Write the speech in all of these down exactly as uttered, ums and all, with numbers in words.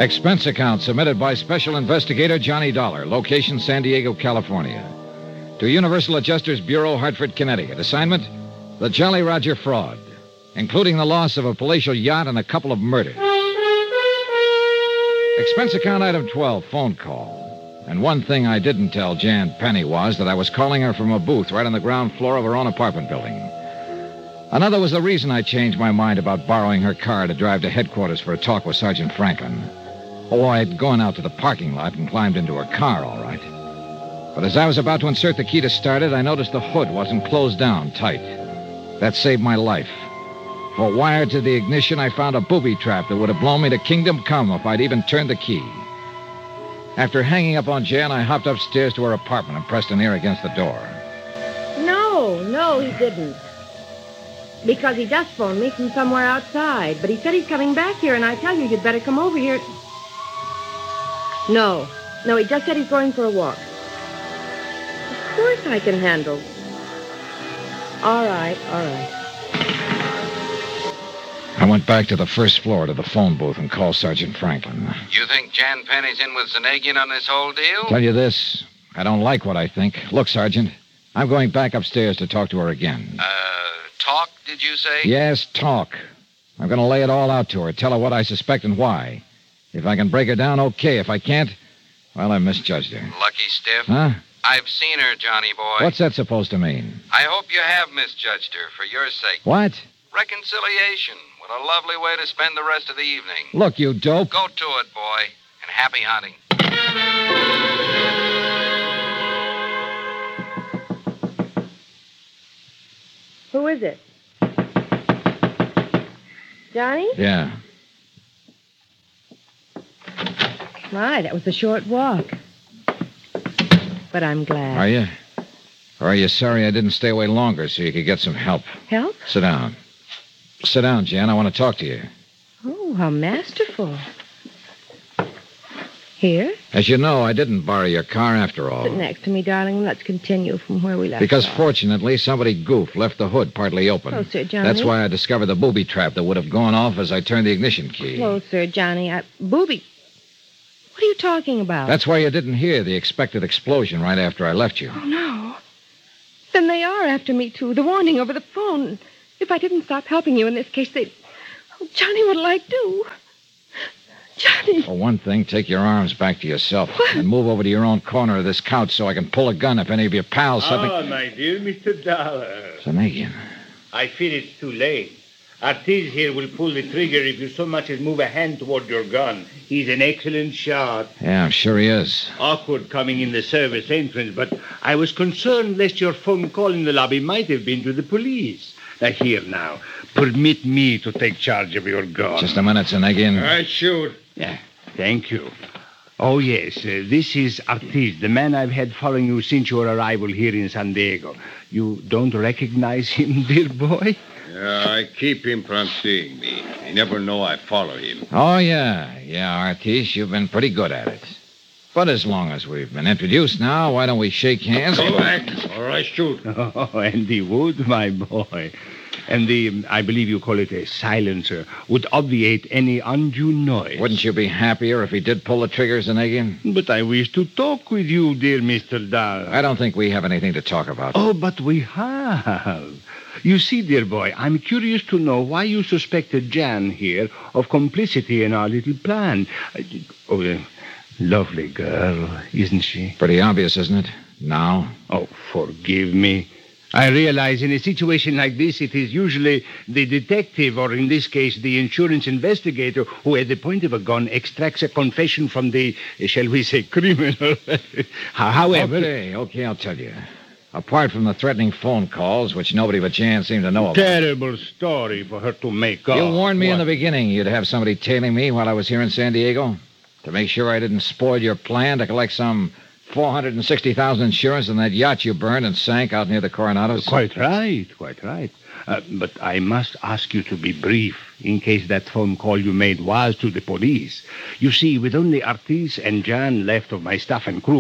Expense account submitted by Special Investigator Johnny Dollar. Location, San Diego, California. To Universal Adjusters Bureau, Hartford, Connecticut. Assignment, the Jolly Roger fraud, including the loss of a palatial yacht and a couple of murders. Expense account item twelve, phone call. And one thing I didn't tell Jan Penny was that I was calling her from a booth right on the ground floor of her own apartment building. Another was the reason I changed my mind about borrowing her car to drive to headquarters for a talk with Sergeant Franklin. Oh, I'd gone out to the parking lot and climbed into her car, all right. But as I was about to insert the key to start it, I noticed the hood wasn't closed down tight. That saved my life. For wired to the ignition, I found a booby trap that would have blown me to kingdom come if I'd even turned the key. After hanging up on Jan, I hopped upstairs to her apartment and pressed an ear against the door. No, no, he didn't. Because he just phoned me from somewhere outside. But he said he's coming back here, and I tell you, you'd better come over here. No, no, he just said he's going for a walk. Of course I can handle. All right, all right. I went back to the first floor to the phone booth and called Sergeant Franklin. You think Jan Penny's in with Zanagian on this whole deal? Tell you this, I don't like what I think. Look, Sergeant, I'm going back upstairs to talk to her again. Uh, talk, did you say? Yes, talk. I'm going to lay it all out to her, tell her what I suspect and why. If I can break her down, okay. If I can't, well, I misjudged her. Lucky stiff. Huh? I've seen her, Johnny boy. What's that supposed to mean? I hope you have misjudged her for your sake. What? Reconciliation. What a lovely way to spend the rest of the evening. Look, you dope. Go to it, boy. And happy hunting. Who is it? Johnny? Yeah. My, that was a short walk. But I'm glad. Are you? Or are you sorry I didn't stay away longer so you could get some help? Help? Sit down. Sit down, Jan. I want to talk to you. Oh, how masterful. Here? As you know, I didn't borrow your car after all. Sit next to me, darling. Let's continue from where we left Because off. fortunately, somebody goofed, left the hood partly open. Closer, Johnny. That's why I discovered the booby trap that would have gone off as I turned the ignition key. Closer, Johnny. I... Booby. What are you talking about? That's why you didn't hear the expected explosion right after I left you. Oh, no. Then they are after me, too. The warning over the phone. If I didn't stop helping you in this case, they'd... Oh, Johnny, what'll I do? Johnny. For one thing, take your arms back to yourself. What? And move over to your own corner of this couch so I can pull a gun if any of your pals suddenly... Ah, my dear Mister Dollar. Zanagian. I fear it's too late. Ortiz here will pull the trigger if you so much as move a hand toward your gun. He's an excellent shot. Yeah, I'm sure he is. Awkward coming in the service entrance, but I was concerned lest your phone call in the lobby might have been to the police. Now, here now. Permit me to take charge of your gun. Just a minute, Zanagian. I should. Yeah, thank you. Oh, yes, uh, this is Ortiz, the man I've had following you since your arrival here in San Diego. You don't recognize him, dear boy? Yeah, I keep him from seeing me. I never know I follow him. Oh, yeah. Yeah, Ortiz, you've been pretty good at it. But as long as we've been introduced now, why don't we shake hands? Go back, or I shoot. Oh, and he would, my boy. And the, I believe you call it a silencer, would obviate any undue noise. Wouldn't you be happier if he did pull the trigger, Zanagian? But I wish to talk with you, dear Mister Dahl. I don't think we have anything to talk about. Oh, but we have. You see, dear boy, I'm curious to know why you suspected Jan here of complicity in our little plan. Oh, uh, lovely girl, isn't she? Pretty obvious, isn't it? Now? Oh, forgive me. I realize in a situation like this, it is usually the detective, or in this case, the insurance investigator, who at the point of a gun extracts a confession from the, shall we say, criminal. However... Okay, okay, I'll tell you. Apart from the threatening phone calls, which nobody but Jan seemed to know about. Terrible story for her to make up. You warned me What? in the beginning you'd have somebody tailing me while I was here in San Diego to make sure I didn't spoil your plan to collect some four hundred sixty thousand dollars insurance on that yacht you burned and sank out near the Coronados. Quite right, quite right. Uh, but I must ask you to be brief in case that phone call you made was to the police. You see, with only Ortiz and Jan left of my staff and crew,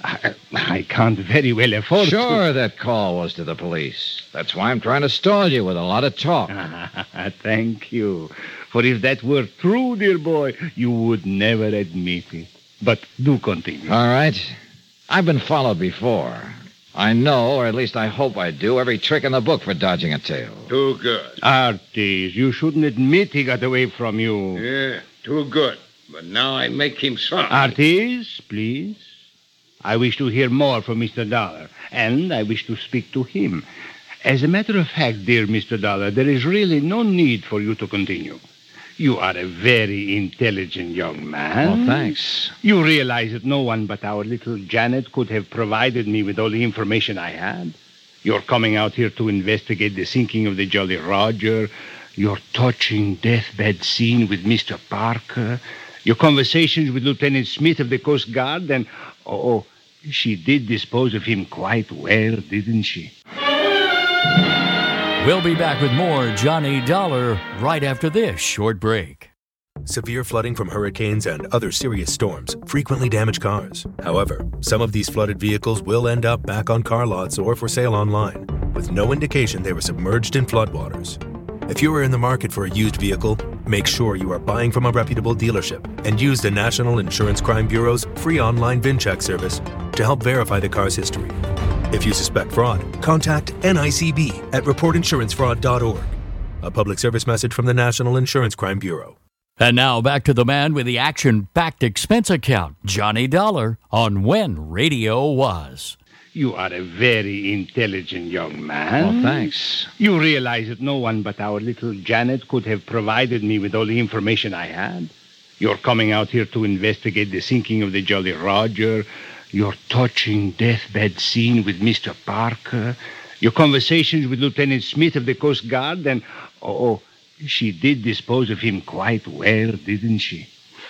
I, I can't very well afford Sure, to. that call was to the police. That's why I'm trying to stall you with a lot of talk. Thank you. For if that were true, dear boy, you would never admit it. But do continue. All right. I've been followed before. I know, or at least I hope I do, every trick in the book for dodging a tail. Too good. Artis, you shouldn't admit he got away from you. Yeah, too good. But now I make him sorry. Artis, please. I wish to hear more from Mister Dollar, and I wish to speak to him. As a matter of fact, dear Mister Dollar, there is really no need for you to continue. You are a very intelligent young man. Well, thanks. You realize that no one but our little Janet could have provided me with all the information I had. You're coming out here to investigate the sinking of the Jolly Roger, your touching deathbed scene with Mister Parker, your conversations with Lieutenant Smith of the Coast Guard, and, oh, she did dispose of him quite well, didn't she? We'll be back with more Johnny Dollar right after this short break. Severe flooding from hurricanes and other serious storms frequently damage cars. However, some of these flooded vehicles will end up back on car lots or for sale online, with no indication they were submerged in floodwaters. If you are in the market for a used vehicle, make sure you are buying from a reputable dealership and use the National Insurance Crime Bureau's free online VIN check service to help verify the car's history. If you suspect fraud, contact N I C B at report insurance fraud dot org. A public service message from the National Insurance Crime Bureau. And now back to the man with the action-packed expense account, Johnny Dollar, on When Radio Was. You are a very intelligent young man. Well, thanks. You realize that no one but our little Janet could have provided me with all the information I had. You're coming out here to investigate the sinking of the Jolly Roger, your touching deathbed scene with Mister Parker, your conversations with Lieutenant Smith of the Coast Guard, and, oh, she did dispose of him quite well, didn't she?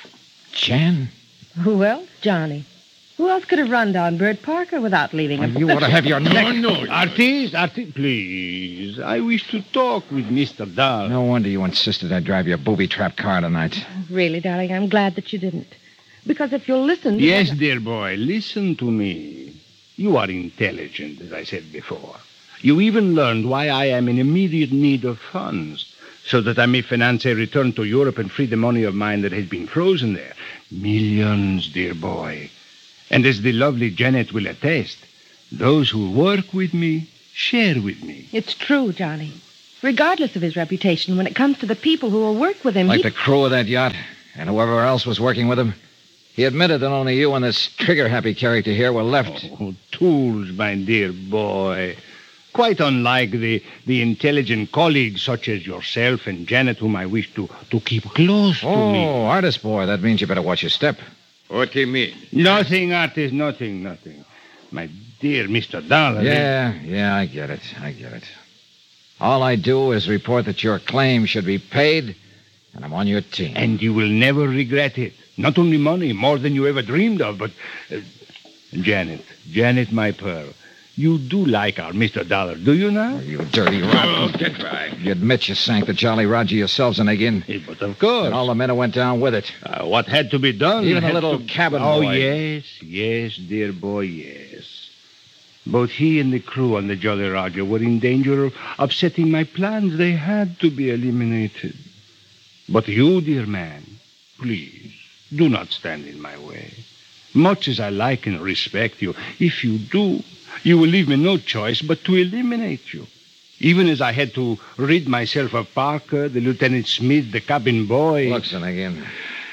Jan? Who else? Johnny. Who else could have run down Bert Parker without leaving Well, him? you ought to have your neck. No, no. Artis, Artis, please. I wish to talk with Mister Dahl. No wonder you insisted I drive your booby-trap car tonight. Really, darling, I'm glad that you didn't. Because if you'll listen... to Yes, what- dear boy, listen to me. You are intelligent, as I said before. You even learned why I am in immediate need of funds, so that I may finance a return to Europe and free the money of mine that has been frozen there. Millions, dear boy. And as the lovely Janet will attest, those who work with me share with me. It's true, Johnny. Regardless of his reputation, when it comes to the people who will work with him, Like he... the crew of that yacht and whoever else was working with him. He admitted that only you and this trigger-happy character here were left. Oh, tools, my dear boy. Quite unlike the, the intelligent colleagues such as yourself and Janet, whom I wish to, to keep close to Oh, me. artist boy, that means you better watch your step. What do you mean? Nothing, artist, nothing, nothing. My dear Mister Dollar. Yeah, yeah, I get it. I get it. All I do is report that your claim should be paid, and I'm on your team. And you will never regret it. Not only money, more than you ever dreamed of, but... Uh, Janet, Janet, my pearl, you do like our Mister Dollar, do you now? Oh, you dirty Oh, rotten. get right. You admit you sank the Jolly Roger yourselves in again. Eh, But of course. And all the men who went down with it. Uh, what had to be done? Even a had little to- cabin Oh, boy. yes, yes, dear boy, yes. Both he and the crew on the Jolly Roger were in danger of upsetting my plans. They had to be eliminated. But you, dear man, please, do not stand in my way. Much as I like and respect you, if you do, you will leave me no choice but to eliminate you. Even as I had to rid myself of Parker, the Lieutenant Smith, the cabin boy. Look, son, again.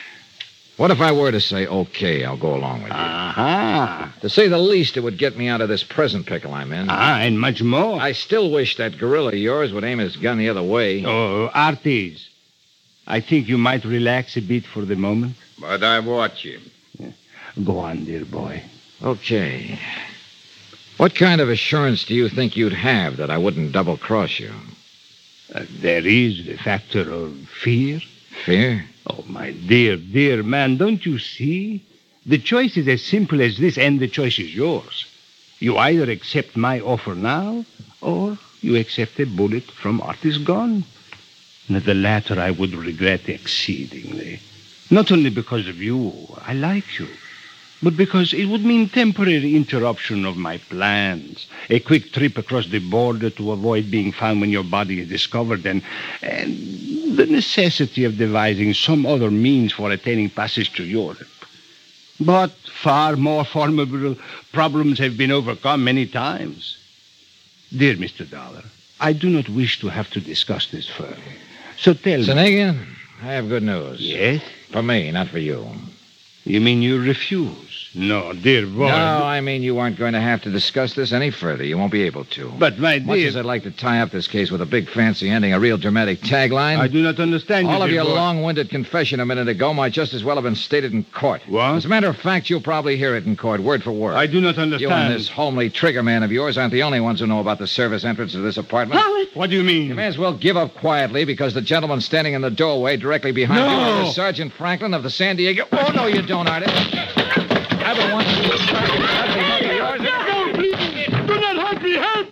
What if I were to say, okay, I'll go along with you? Aha. To say the least, it would get me out of this present pickle I'm in. Ah, and much more. I still wish that gorilla of yours would aim his gun the other way. Oh, Artis, I think you might relax a bit for the moment. But I watch him. Go on, dear boy. Okay. What kind of assurance do you think you'd have that I wouldn't double-cross you? Uh, there is the factor of fear. Fear? Oh, my dear, dear man, don't you see? The choice is as simple as this, and the choice is yours. You either accept my offer now, or you accept a bullet from Artis gun. And the latter I would regret exceedingly. Not only because of you, I like you, but because it would mean temporary interruption of my plans. A quick trip across the border to avoid being found when your body is discovered, and, and the necessity of devising some other means for attaining passage to Europe. But far more formidable problems have been overcome many times. Dear Mister Dollar, I do not wish to have to discuss this further. So tell me... Zanagian, I have good news. Yes? For me, not for you. You mean you refuse? No, dear boy. No, I mean you aren't going to have to discuss this any further. You won't be able to. But, my dear... Much as I'd like to tie up this case with a big fancy ending, a real dramatic tagline... I do not understand you, All of dear your boy. long-winded confession a minute ago might just as well have been stated in court. What? As a matter of fact, you'll probably hear it in court, word for word. I do not You and understand. this homely trigger man of yours aren't the only ones who know about the service entrance to this apartment. Hollis! What do you mean? You may as well give up quietly because the gentleman standing in the doorway directly behind No! you is Sergeant Franklin of the San Diego... Oh, no, you don't, Artie. I've been wanting to attract an ugly mug of yours. No, please! Do not hurt me! Help!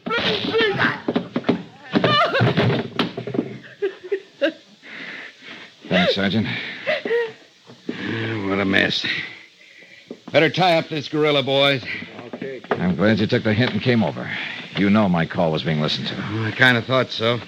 Please, please! Thanks, Sergeant. What a mess. Better tie up this gorilla, boys. Okay. I'm glad you took the hint and came over. You know my call was being listened to. I kind of thought so.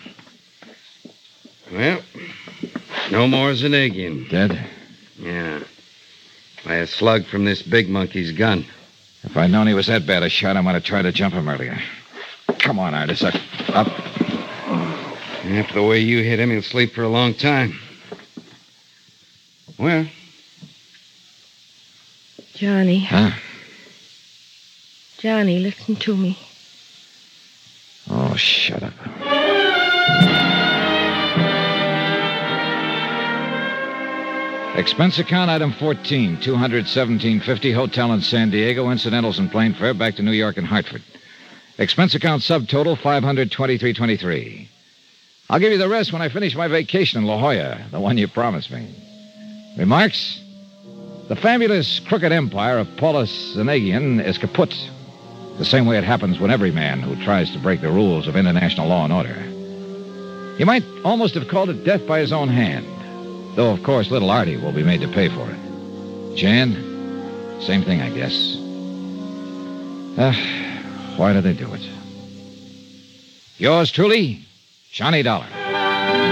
Well, no more Zanagian. Dead? Yeah. By a slug from this big monkey's gun. If I'd known he was that bad a shot, I might have tried to jump him earlier. Come on, Artis. Up. up. After the way you hit him, he'll sleep for a long time. Well, Johnny. Huh? Johnny, listen to me. Oh, shut up. Expense account item fourteen, two hundred seventeen fifty, hotel in San Diego, incidentals and plane fare back to New York and Hartford. Expense account subtotal five hundred twenty-three twenty-three. I'll give you the rest when I finish my vacation in La Jolla, the one you promised me. Remarks? The fabulous crooked empire of Paulus Zanagian is kaput, the same way it happens when every man who tries to break the rules of international law and order. You might almost have called it death by his own hand. Though, of course, little Artie will be made to pay for it. Jan, same thing, I guess. Uh, why do they do it? Yours truly, Johnny Dollar.